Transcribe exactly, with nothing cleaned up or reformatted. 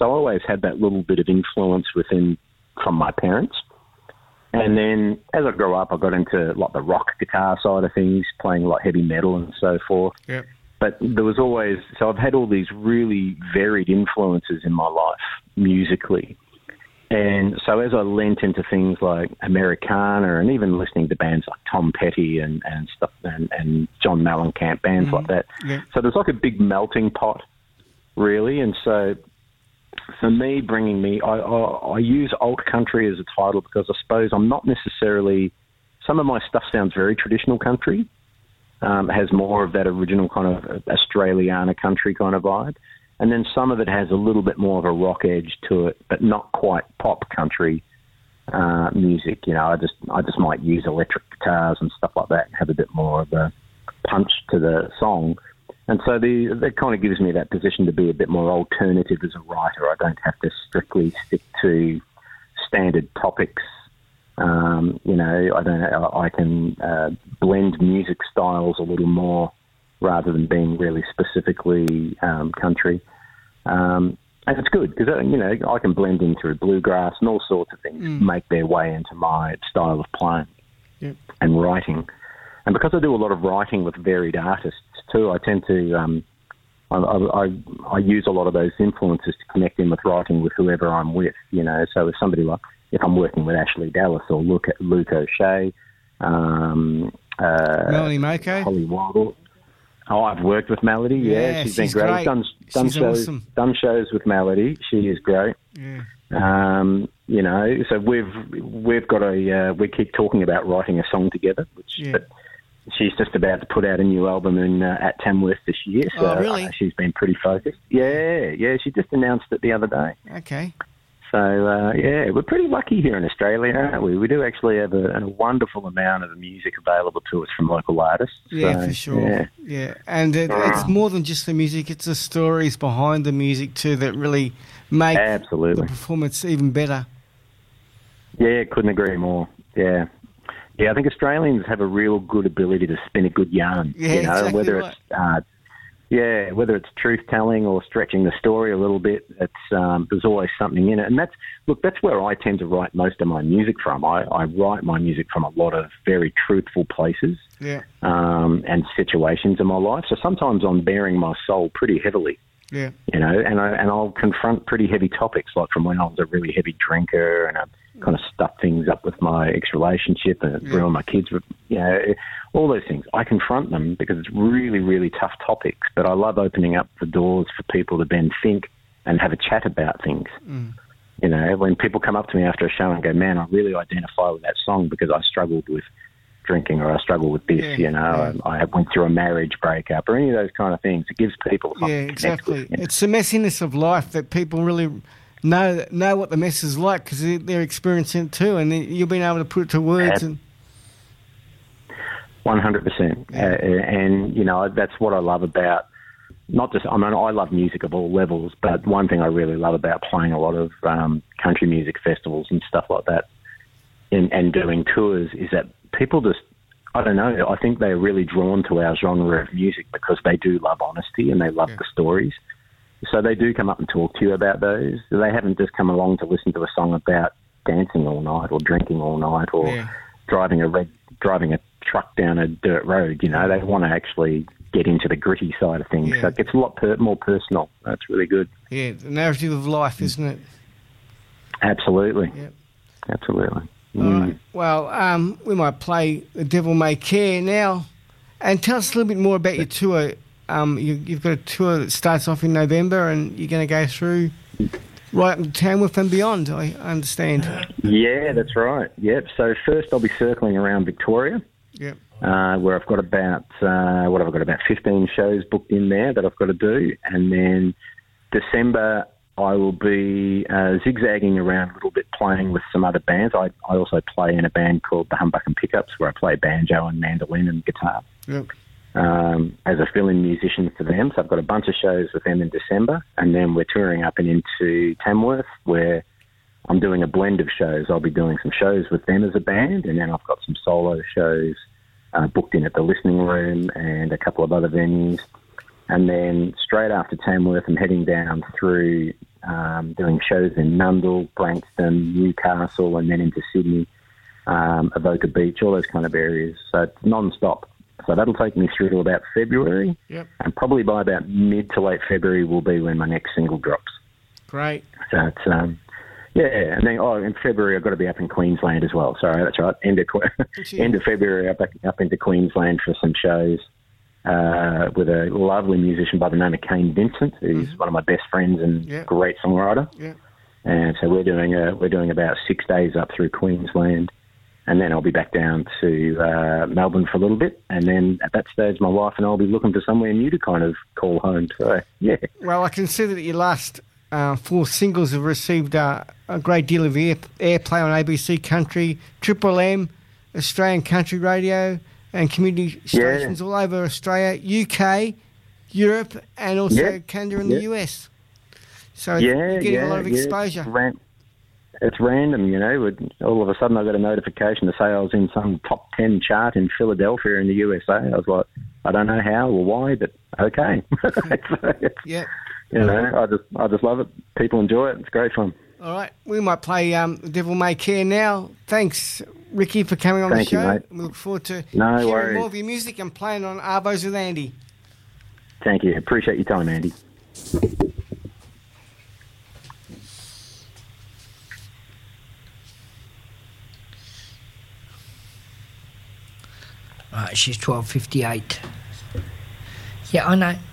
so I always had that little bit of influence within from my parents. And then as I grew up, I got into like the rock guitar side of things, playing like heavy metal and so forth. Yep. But there was always, so I've had all these really varied influences in my life musically. And so as I lent into things like Americana and even listening to bands like Tom Petty and, and stuff and, and John Mellencamp, bands mm-hmm. like that. Yeah. So there's like a big melting pot, really. And so for me, bringing me, I, I, I use alt country as a title because I suppose I'm not necessarily, some of my stuff sounds very traditional country. Um, it has more of that original kind of Australiana country kind of vibe. And then some of it has a little bit more of a rock edge to it, but not quite pop country uh, music. You know, I just I just might use electric guitars and stuff like that and have a bit more of a punch to the song. And so the that kind of gives me that position to be a bit more alternative as a writer. I don't have to strictly stick to standard topics. Um, you know, I don't. I can uh, blend music styles a little more, rather than being really specifically um, country. Um, and it's good because, you know, I can blend in through bluegrass and all sorts of things mm. make their way into my style of playing yep. and writing. And because I do a lot of writing with varied artists too, I tend to, um, I, I, I use a lot of those influences to connect in with writing with whoever I'm with, you know. So if somebody like, if I'm working with Ashley Dallas or Luke, Luke O'Shea, um, uh, Melanie Mako, Holly Waddle. Oh, I've worked with Melody. Yeah, yeah she's, she's been great. great. Done, done she's shows, awesome. done shows with Melody. She is great. Yeah. Um, you know, so we've we've got a uh, we keep talking about writing a song together. Which, yeah. but she's just about to put out a new album in uh, at Tamworth this year. So oh, really? uh, she's been pretty focused. Yeah, yeah. She just announced it the other day. Okay. So, uh, yeah, we're pretty lucky here in Australia, aren't we? We do actually have a, a wonderful amount of music available to us from local artists. Yeah, so, for sure. Yeah, yeah. And it, it's more than just the music, it's the stories behind the music too that really make Absolutely. the performance even better. Yeah, couldn't agree more. Yeah. Yeah, I think Australians have a real good ability to spin a good yarn. Yeah, you know, exactly whether right. it's uh, Yeah, whether it's truth-telling or stretching the story a little bit, it's um, there's always something in it. And that's, look, that's where I tend to write most of my music from. I, I write my music from a lot of very truthful places yeah. um, and situations in my life. So sometimes I'm bearing my soul pretty heavily, yeah. you know, and, I, and I'll confront pretty heavy topics, like from when I was a really heavy drinker and I kind of stuffed things up with my ex-relationship and Yeah. ruined my kids, you know, all those things. I confront them because it's really, really tough topics, but I love opening up the doors for people to then think and have a chat about things. Mm. You know, when people come up to me after a show and go, man, I really identify with that song because I struggled with drinking or I struggled with this, Yeah, you know, yeah. I, I went through a marriage breakup or any of those kind of things. It gives people something Yeah, to connect exactly. with, you know. It's the messiness of life that people really know know what the mess is like because they're experiencing it too, and you've been able to put it to words. Ab- and one hundred percent. Yeah. Uh, and, you know, that's what I love about, not just, I mean, I love music of all levels, but one thing I really love about playing a lot of um, country music festivals and stuff like that and, and doing tours is that people just, I don't know, I think they're really drawn to our genre of music because they do love honesty and they love Yeah. the stories. So they do come up and talk to you about those. They haven't just come along to listen to a song about dancing all night or drinking all night or Yeah. driving a red, driving a truck down a dirt road. You know, they want to actually get into the gritty side of things. Yeah. So it gets a lot per- more personal. That's really good. yeah, the narrative of life, isn't it? Absolutely. Yeah. Absolutely. All Mm. right. Well, um, we might play The Devil May Care now. And tell us a little bit more about your tour. Um, you, you've got a tour that starts off in November and you're going to go through right up to Tamworth and beyond, I understand. Yeah, that's right. Yep. So first I'll be circling around Victoria, Yep. uh, where I've got about, uh, what have I got, about fifteen shows booked in there that I've got to do. And then December I will be uh, zigzagging around a little bit playing with some other bands. I, I also play in a band called the Humbuck and Pickups where I play banjo and mandolin and guitar. Yep. Um, as a fill-in musician for them. So I've got a bunch of shows with them in December, and then we're touring up and into Tamworth where I'm doing a blend of shows. I'll be doing some shows with them as a band, and then I've got some solo shows uh, booked in at the Listening Room and a couple of other venues. And then straight after Tamworth, I'm heading down through um, doing shows in Nundle, Branxton, Newcastle, and then into Sydney, um, Avoca Beach, all those kind of areas. So it's non-stop. So that'll take me through to about February, yep. and probably by about mid to late February will be when my next single drops. Great. So it's, um, yeah, and then, oh, in February I've got to be up in Queensland as well. Sorry, that's right. End of, end of February, up, up into Queensland for some shows uh, with a lovely musician by the name of Kane Vincent, who's mm-hmm. one of my best friends and yep. great songwriter. Yep. And so we're doing a, we're doing about six days up through Queensland. And then I'll be back down to uh, Melbourne for a little bit. And then at that stage, my wife and I will be looking for somewhere new to kind of call home. So, yeah. Well, I can see that your last uh, four singles have received uh, a great deal of air, airplay on A B C Country, Triple M, Australian Country Radio, and community stations yeah. all over Australia, U K, Europe, and also yeah. Canada and yeah. the U S. So yeah, you're getting yeah, a lot of exposure. Yeah. It's random, you know. All of a sudden I got a notification to say I was in some top ten chart in Philadelphia in the U S A. I was like, I don't know how or why, but okay. it's, yeah. You know, I just I just love it. People enjoy it. It's great fun. All right. We might play um, The Devil May Care now. Thanks, Ricky, for coming on Thank the show. You, mate. We look forward to no hearing worries. more of your music and playing on Arvos with Andy. Thank you. Appreciate your time, Andy. Right, she's twelve fifty-eight. Yeah, I know.